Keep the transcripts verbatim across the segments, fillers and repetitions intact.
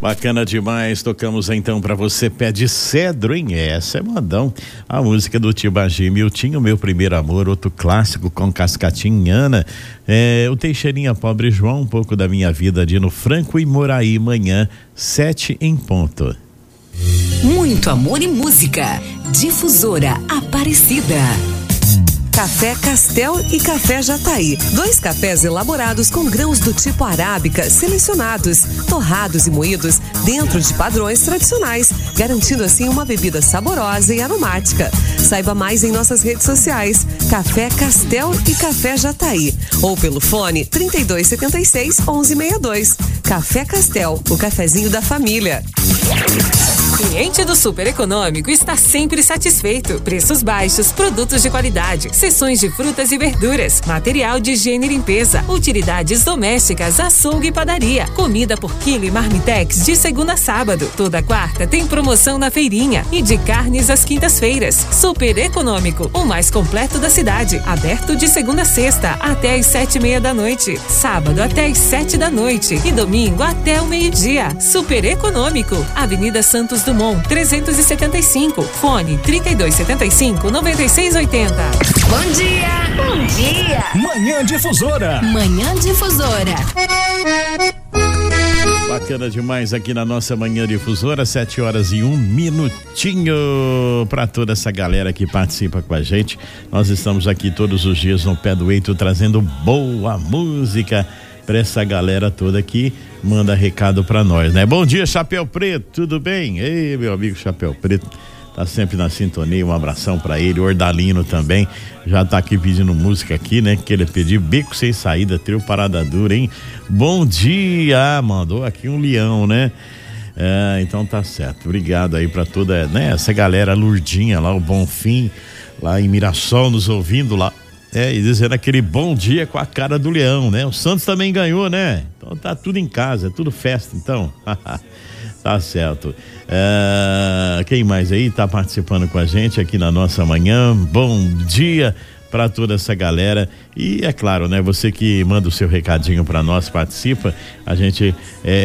Bacana demais, tocamos então pra você Pé de Cedro, hein? Essa é modão. A música do Tibagi, Miltinho, Meu Primeiro Amor, outro clássico com Cascatinhana. É, o Teixeirinha Pobre João, um pouco da minha vida, Dino Franco e Moraí, manhã, sete em ponto. Muito amor e música. Difusora Aparecida. Café Castel e Café Jataí. Dois cafés elaborados com grãos do tipo arábica, selecionados, torrados e moídos dentro de padrões tradicionais, garantindo assim uma bebida saborosa e aromática. Saiba mais em nossas redes sociais, Café Castel e Café Jataí, ou pelo fone trinta e dois setenta e seis, onze sessenta e dois. Café Castel, o cafezinho da família. Cliente do Super Econômico está sempre satisfeito. Preços baixos, produtos de qualidade, seções de frutas e verduras, material de higiene e limpeza, utilidades domésticas, açougue e padaria, comida por quilo e marmitex de segunda a sábado. Toda quarta tem promoção na feirinha e de carnes às quintas-feiras. Super Econômico, o mais completo da cidade. Aberto de segunda a sexta até às sete e meia da noite, sábado até às sete da noite e domingo até o meio-dia. Super Econômico, Avenida Santos Dumont, trezentos e setenta e cinco, fone trinta e dois setenta e cinco, noventa e seis oitenta. Bom dia! Bom dia! Manhã Difusora. Manhã Difusora. Bacana demais aqui na nossa Manhã Difusora, sete horas e um minutinho para toda essa galera que participa com a gente. Nós estamos aqui todos os dias no Pé do Eito trazendo boa música para essa galera toda que manda recado para nós, né? Bom dia, Chapéu Preto, tudo bem? Ei, meu amigo Chapéu Preto, tá sempre na sintonia, um abração para ele. O Ordalino também já tá aqui pedindo música aqui, né? Que ele pediu Beco Sem Saída, Trio Parada Dura, hein? Bom dia, mandou aqui um leão, né? É, então tá certo, obrigado aí para toda, né? Essa galera Lurdinha lá, o Bonfim, lá em Mirassol nos ouvindo lá. É, e dizendo aquele bom dia com a cara do leão, né? O Santos também ganhou, né? Então tá tudo em casa, é tudo festa, então. Tá certo. É, quem mais aí tá participando com a gente aqui na nossa manhã? Bom dia para toda essa galera. E é claro, né? Você que manda o seu recadinho para nós, participa, a gente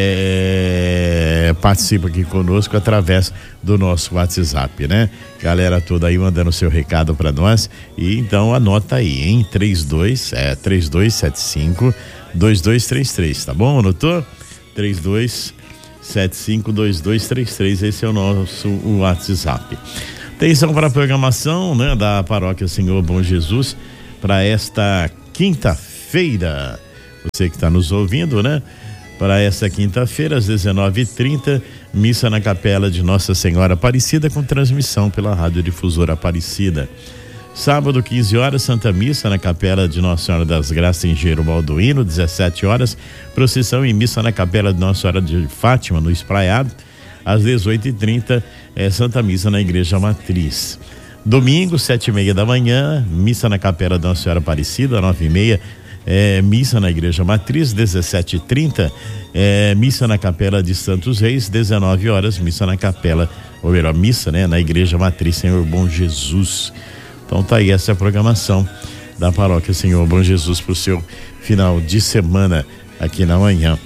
é, participa aqui conosco através do nosso WhatsApp, né? Galera toda aí mandando o seu recado para nós. E então anota aí, hein? trinta e dois, é, três dois sete cinco, dois dois três três, tá bom? Anotou? trinta e dois sete cinco, dois dois três três, esse é o nosso o WhatsApp. Atenção para a programação, né, da Paróquia Senhor Bom Jesus para esta quinta-feira. Você que está nos ouvindo, né? Para esta quinta-feira, às dezenove e trinta, missa na Capela de Nossa Senhora Aparecida com transmissão pela Rádio Difusora Aparecida. Sábado, quinze horas, Santa Missa na Capela de Nossa Senhora das Graças em Engenheiro Balduino, dezessete horas, procissão e missa na Capela de Nossa Senhora de Fátima, no Espraiado. Às dezoito e trinta, é Santa Missa na Igreja Matriz. Domingo, sete e meia da manhã, missa na Capela da Nossa Senhora Aparecida, nove e meia, é, missa na Igreja Matriz. Dezessete e trinta, é, missa na Capela de Santos Reis. dezenove horas, missa na Capela, ou melhor, missa, né, na Igreja Matriz Senhor Bom Jesus. Então tá aí essa é a programação da Paróquia Senhor Bom Jesus pro seu final de semana aqui na manhã.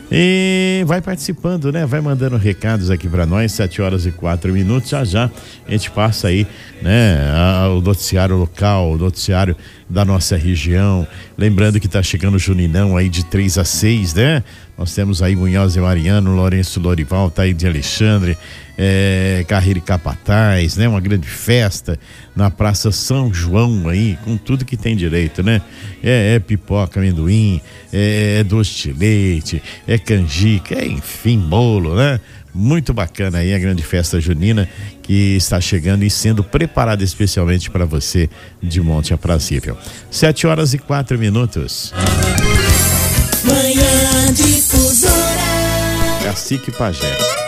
E vai participando, né? Vai mandando recados aqui para nós, sete horas e quatro minutos. Já já a gente passa aí, né? O noticiário local, o noticiário da nossa região. Lembrando que tá chegando o Juninão aí de três a seis, né? Nós temos aí Munhoz e Mariano, Lourenço Lorival, tá aí de Alexandre, é, Carreira e Capataz, né? Uma grande festa na Praça São João aí, com tudo que tem direito, né? É, é pipoca, amendoim, é, é doce de leite, é canjica, é enfim, bolo, né? Muito bacana aí a grande festa junina que está chegando e sendo preparada especialmente para você de Monte Aprazível. Sete horas e quatro minutos. Manhã Difusora. Cacique Pajé.